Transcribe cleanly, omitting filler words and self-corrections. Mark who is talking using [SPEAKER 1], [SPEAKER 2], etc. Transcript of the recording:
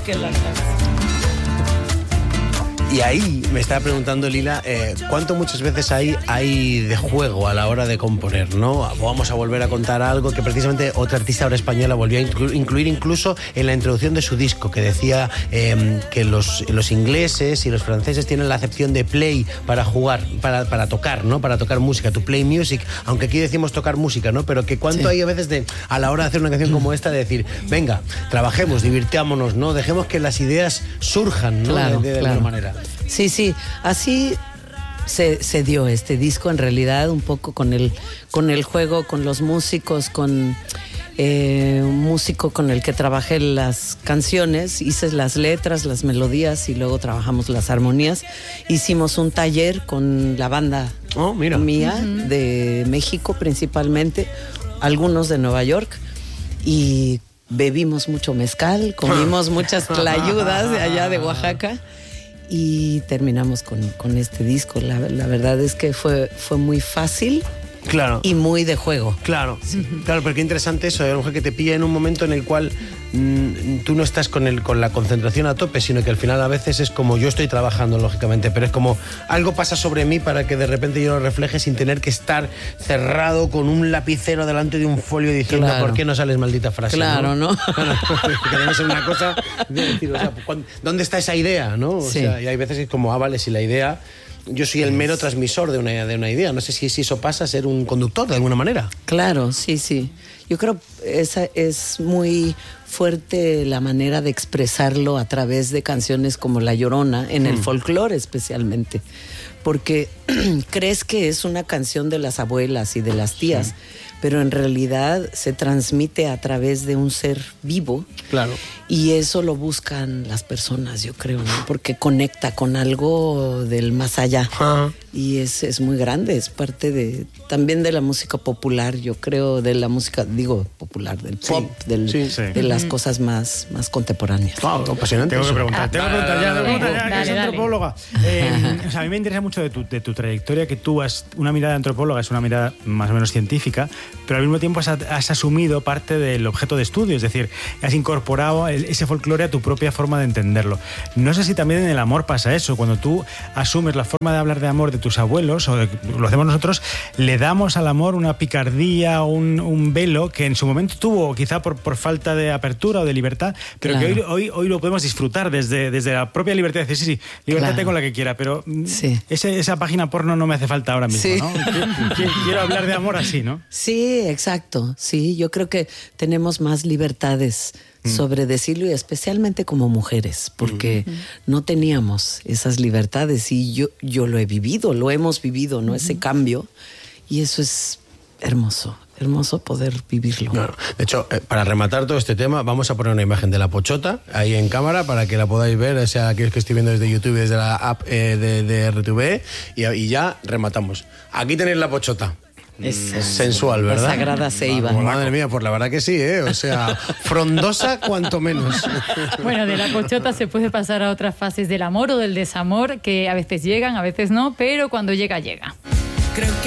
[SPEAKER 1] que la casa.
[SPEAKER 2] Y ahí me estaba preguntando Lila, ¿cuánto muchas veces hay de juego a la hora de componer, ¿no? Vamos a volver a contar algo que precisamente otra artista ahora española volvió a incluir incluso en la introducción de su disco, que decía que los ingleses y los franceses tienen la acepción de play para jugar, para tocar, ¿no? Para tocar música, to play music, aunque aquí decimos tocar música, ¿no? Pero que cuánto hay a veces a la hora de hacer una canción como esta, de decir, venga, trabajemos, divirtámonos, ¿no? Dejemos que las ideas surjan, ¿no?
[SPEAKER 1] Claro,
[SPEAKER 2] de alguna manera.
[SPEAKER 1] Sí, así se dio este disco, en realidad, un poco con el juego, con los músicos, con un músico con el que trabajé las canciones, hice las letras, las melodías y luego trabajamos las armonías. Hicimos un taller con la banda mía, de México principalmente, algunos de Nueva York, y bebimos mucho mezcal, comimos muchas tlayudas de allá de Oaxaca. Y terminamos con este disco. La verdad es que fue muy fácil.
[SPEAKER 2] Claro.
[SPEAKER 1] Y muy de juego.
[SPEAKER 2] Claro, sí. Claro, pero qué interesante eso, a lo mejor que te pilla en un momento en el cual tú no estás con la concentración a tope, sino que al final a veces es como yo estoy trabajando, lógicamente, pero es como algo pasa sobre mí para que de repente yo lo refleje sin tener que estar cerrado con un lapicero delante de un folio diciendo ¿por qué no sales maldita frase?
[SPEAKER 1] Claro, ¿no?
[SPEAKER 2] Que debe ser una cosa de decir, o sea, ¿dónde está esa idea? ¿No? O sea, y hay veces que es como, vale, si la idea... Yo soy el mero transmisor de una idea. No sé si eso pasa a ser un conductor de alguna manera.
[SPEAKER 1] Claro, sí. Yo creo que esa es muy fuerte la manera de expresarlo a través de canciones como La Llorona, en el folclore especialmente. Porque crees que es una canción de las abuelas y de las tías, pero en realidad se transmite a través de un ser vivo. Claro. Y eso lo buscan las personas, yo creo, ¿no? Porque conecta con algo del más allá. Y es muy grande, es parte también de la música popular, yo creo, de la música, popular, del pop, de las cosas más contemporáneas.
[SPEAKER 2] Wow, apasionante.
[SPEAKER 3] Tengo que preguntar ya, que es
[SPEAKER 4] Dale.
[SPEAKER 3] antropóloga. O sea, a mí me interesa mucho de tu trayectoria, que tú has una mirada de antropóloga, es una mirada más o menos científica, pero al mismo tiempo has asumido parte del objeto de estudio, es decir, has incorporado ese folclore a tu propia forma de entenderlo. No sé si también en el amor pasa eso, cuando tú asumes la forma de hablar de amor de tus abuelos, o lo hacemos nosotros, le damos al amor una picardía, un velo que en su momento tuvo, quizá por falta de apertura o de libertad, pero que hoy lo podemos disfrutar desde la propia libertad, de decir, sí, libertad con la que quiera, pero esa página porno no me hace falta ahora mismo, ¿no? Quiero hablar de amor así, ¿no?
[SPEAKER 1] Sí, exacto. Sí, yo creo que tenemos más libertades sobre decirlo, y especialmente como mujeres, porque no teníamos esas libertades, y yo lo he vivido, lo hemos vivido, ¿no? Ese cambio, y eso es hermoso poder vivirlo.
[SPEAKER 2] Claro. De hecho, para rematar todo este tema, vamos a poner una imagen de la Pochota ahí en cámara para que la podáis ver, o sea, aquellos que estoy viendo desde YouTube, desde la app de RTV, y ya rematamos. Aquí tenéis la Pochota. Es sensual, ¿verdad?
[SPEAKER 1] La sagrada ceiba.
[SPEAKER 2] Madre mía, pues la verdad que sí, ¿eh? O sea, frondosa cuanto menos.
[SPEAKER 4] Bueno, de la Pochota se puede pasar a otras fases del amor o del desamor, que a veces llegan, a veces no, pero cuando llega, llega.